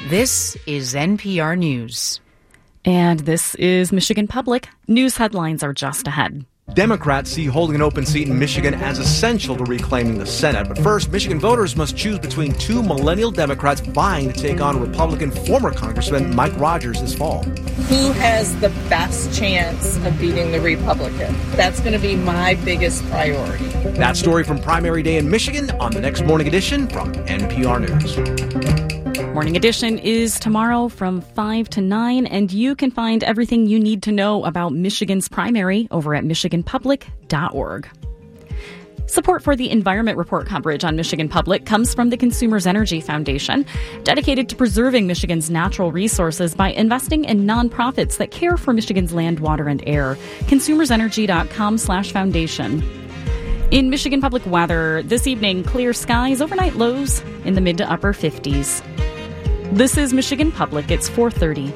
This is NPR News. And this is Michigan Public. News headlines are just ahead. Democrats see holding an open seat in Michigan as essential to reclaiming the Senate. But first, Michigan voters must choose between two millennial Democrats vying to take on Republican former Congressman Mike Rogers this fall. Who has the best chance of beating the Republican? That's going to be my biggest priority. That story from primary day in Michigan on the next Morning Edition from NPR News. Morning Edition is tomorrow from 5 to 9, and you can find everything you need to know about Michigan's primary over at michiganpublic.org. Support for the Environment Report coverage on Michigan Public comes from the Consumers Energy Foundation, dedicated to preserving Michigan's natural resources by investing in nonprofits that care for Michigan's land, water, and air. consumersenergy.com/foundation. In Michigan Public weather, this evening, clear skies, overnight lows in the mid to upper 50s. This is Michigan Public. It's 4:30.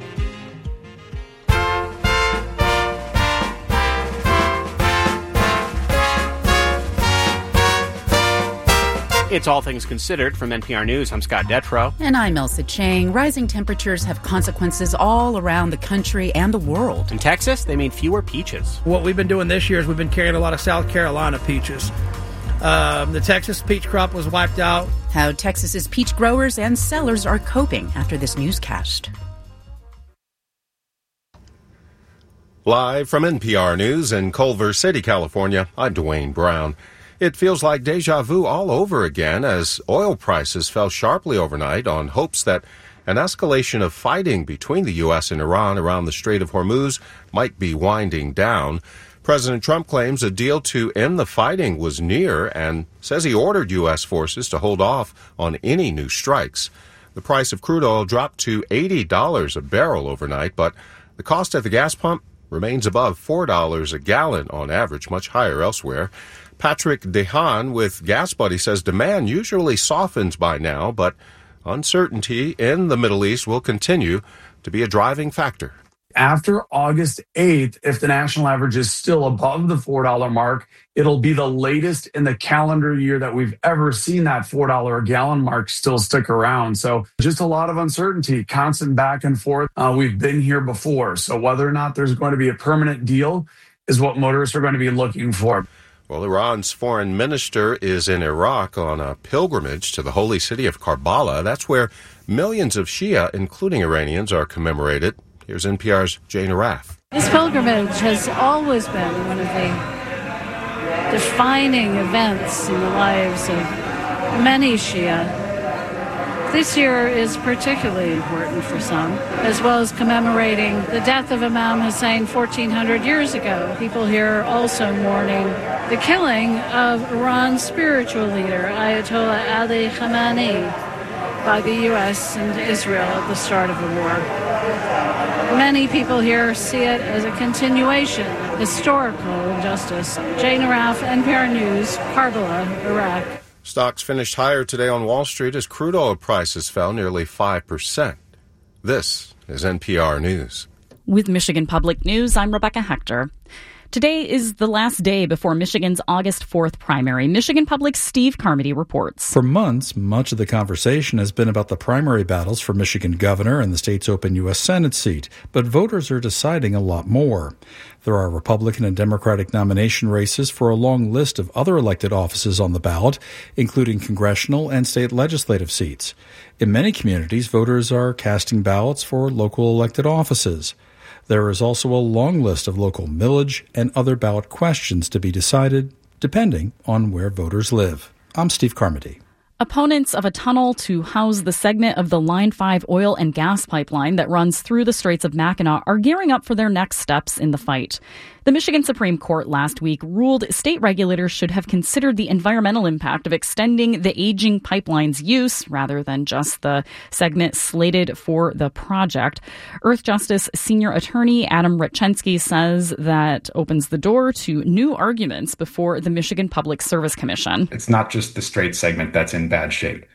It's All Things Considered from NPR News. I'm Scott Detrow. And I'm Elsa Chang. Rising temperatures have consequences all around the country and the world. In Texas, they made fewer peaches. What we've been doing this year is we've been carrying a lot of South Carolina peaches. The Texas peach crop was wiped out. How Texas's peach growers and sellers are coping after this newscast. Live from NPR News in Culver City, California, I'm Dwayne Brown. It feels like deja vu all over again as oil prices fell sharply overnight on hopes that an escalation of fighting between the U.S. and Iran around the Strait of Hormuz might be winding down. President Trump claims a deal to end the fighting was near and says he ordered U.S. forces to hold off on any new strikes. The price of crude oil dropped to $80 a barrel overnight, but the cost at the gas pump remains above $4 a gallon on average, much higher elsewhere. Patrick DeHaan with Gas Buddy says demand usually softens by now, but uncertainty in the Middle East will continue to be a driving factor. After August 8th, if the national average is still above the $4 mark, it'll be the latest in the calendar year that we've ever seen that $4 a gallon mark still stick around. So just a lot of uncertainty, constant back and forth. We've been here before. So whether or not there's going to be a permanent deal is what motorists are going to be looking for. Well, Iran's foreign minister is in Iraq on a pilgrimage to the holy city of Karbala. That's where millions of Shia, including Iranians, are commemorated. Here's NPR's Jane Araf. This pilgrimage has always been one of the defining events in the lives of many Shia. This year is particularly important for some, as well as commemorating the death of Imam Hussein 1,400 years ago. People here also mourning the killing of Iran's spiritual leader, Ayatollah Ali Khamenei, by the U.S. and Israel at the start of the war. Many people here see it as a continuation of historical injustice. Jane Araf, NPR News, Karbala, Iraq. Stocks finished higher today on Wall Street as crude oil prices fell nearly 5%. This is NPR News. With Michigan Public News, I'm Rebecca Hector. Today is the last day before Michigan's August 4th primary. Michigan Public's Steve Carmody reports. For months, much of the conversation has been about the primary battles for Michigan governor and the state's open U.S. Senate seat, but voters are deciding a lot more. There are Republican and Democratic nomination races for a long list of other elected offices on the ballot, including congressional and state legislative seats. In many communities, voters are casting ballots for local elected offices. There is also a long list of local millage and other ballot questions to be decided, depending on where voters live. I'm Steve Carmody. Opponents of a tunnel to house the segment of the Line 5 oil and gas pipeline that runs through the Straits of Mackinac are gearing up for their next steps in the fight. The Michigan Supreme Court last week ruled state regulators should have considered the environmental impact of extending the aging pipeline's use rather than just the segment slated for the project. Earthjustice senior attorney Adam Rutchensky says that opens the door to new arguments before the Michigan Public Service Commission. It's not just the Strait segment that's in bad shape.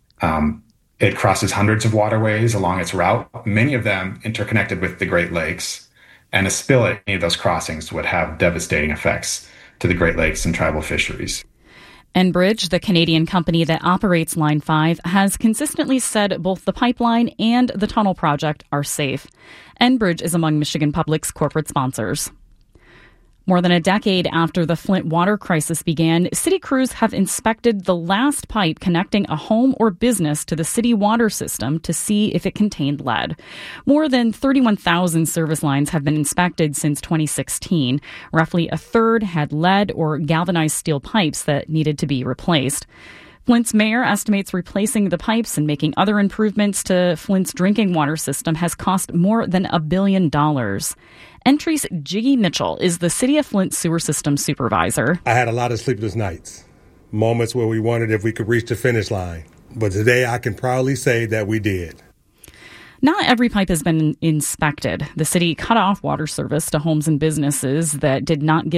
It crosses hundreds of waterways along its route, many of them interconnected with the Great Lakes. And a spill at any of those crossings would have devastating effects to the Great Lakes and tribal fisheries. Enbridge, the Canadian company that operates Line 5, has consistently said both the pipeline and the tunnel project are safe. Enbridge is among Michigan Public's corporate sponsors. More than a decade after the Flint water crisis began, city crews have inspected the last pipe connecting a home or business to the city water system to see if it contained lead. More than 31,000 service lines have been inspected since 2016. Roughly a third had lead or galvanized steel pipes that needed to be replaced. Flint's mayor estimates replacing the pipes and making other improvements to Flint's drinking water system has cost more than $1 billion. Entry's Jiggy Mitchell is the City of Flint sewer system supervisor. I had a lot of sleepless nights, moments where we wondered if we could reach the finish line. But today I can proudly say that we did. Not every pipe has been inspected. The city cut off water service to homes and businesses that did not give